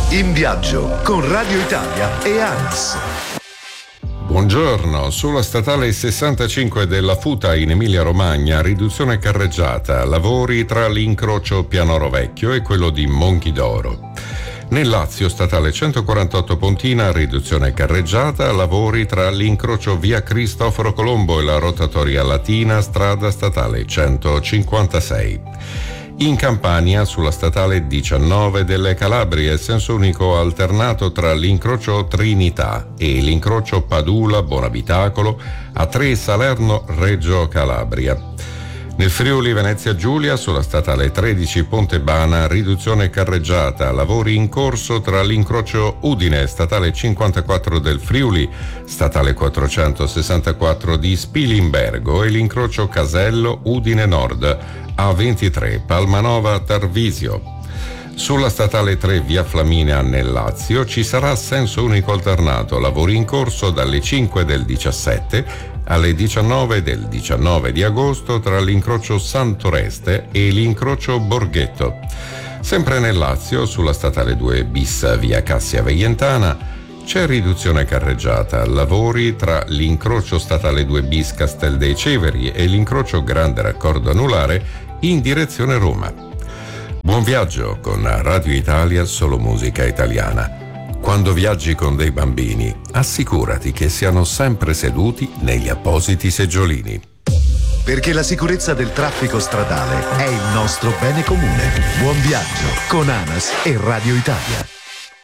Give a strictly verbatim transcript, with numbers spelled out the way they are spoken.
In viaggio con Radio Italia e ANAS. Buongiorno, sulla statale sessantacinque della Futa in Emilia-Romagna, riduzione carreggiata, lavori tra l'incrocio Pianoro Vecchio e quello di Monchidoro. Nel Lazio, statale centoquarantotto Pontina, riduzione carreggiata, lavori tra l'incrocio via Cristoforo Colombo e la rotatoria Latina, strada statale centocinquantasei. In Campania, sulla statale diciannove delle Calabrie, senso unico alternato tra l'incrocio Trinità e l'incrocio Padula Bonabitacolo a tre Salerno Reggio Calabria. Nel Friuli Venezia Giulia, sulla statale tredici Ponte Bana, riduzione carreggiata, lavori in corso tra l'incrocio Udine, statale cinquantaquattro del Friuli, statale quattrocentosessantaquattro di Spilimbergo e l'incrocio Casello Udine Nord, A ventitré Palmanova Tarvisio. Sulla statale tre via Flaminia nel Lazio ci sarà senso unico alternato, lavori in corso dalle cinque del diciassette alle diciannove del diciannove di agosto tra l'incrocio Santoreste e l'incrocio Borghetto. Sempre nel Lazio, sulla statale due bis via Cassia Veientana, c'è riduzione carreggiata, lavori tra l'incrocio statale due bis Castel dei Ceveri e l'incrocio Grande Raccordo Anulare in direzione Roma. Buon viaggio con Radio Italia, solo musica italiana. Quando viaggi con dei bambini, assicurati che siano sempre seduti negli appositi seggiolini. Perché la sicurezza del traffico stradale è il nostro bene comune. Buon viaggio con ANAS e Radio Italia.